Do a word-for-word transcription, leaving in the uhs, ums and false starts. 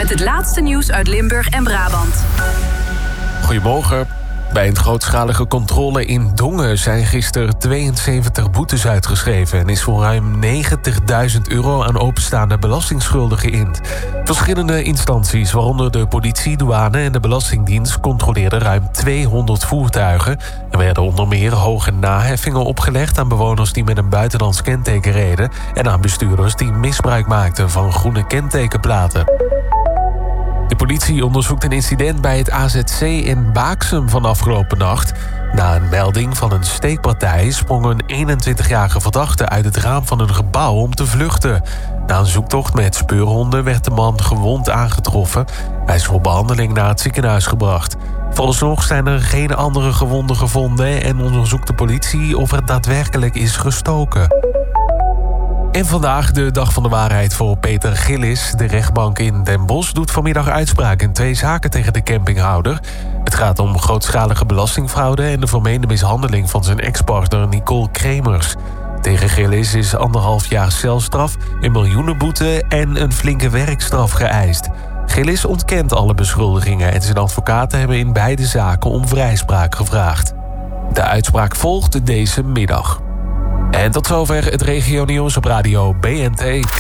met het laatste nieuws uit Limburg en Brabant. Goedemorgen. Bij een grootschalige controle in Dongen zijn gisteren tweeënzeventig boetes uitgeschreven en is voor ruim negentigduizend euro aan openstaande belastingschulden geïnd. Verschillende instanties, waaronder de politie, douane en de Belastingdienst, controleerden ruim tweehonderd voertuigen. Er werden onder meer hoge naheffingen opgelegd aan bewoners die met een buitenlands kenteken reden en aan bestuurders die misbruik maakten van groene kentekenplaten. De politie onderzoekt een incident bij het A Z C in Baaksum van afgelopen nacht. Na een melding van een steekpartij sprong een eenentwintigjarige verdachte uit het raam van een gebouw om te vluchten. Na een zoektocht met speurhonden werd de man gewond aangetroffen. Hij is voor behandeling naar het ziekenhuis gebracht. Vooralsnog zijn er geen andere gewonden gevonden en onderzoekt de politie of er daadwerkelijk is gestoken. En vandaag de dag van de waarheid voor Peter Gillis. De rechtbank in Den Bosch doet vanmiddag uitspraak in twee zaken tegen de campinghouder. Het gaat om grootschalige belastingfraude en de vermeende mishandeling van zijn ex-partner Nicole Kremers. Tegen Gillis is anderhalf jaar celstraf, een miljoenenboete en een flinke werkstraf geëist. Gillis ontkent alle beschuldigingen en zijn advocaten hebben in beide zaken om vrijspraak gevraagd. De uitspraak volgt deze middag. En tot zover het regionieuws op radio B N T.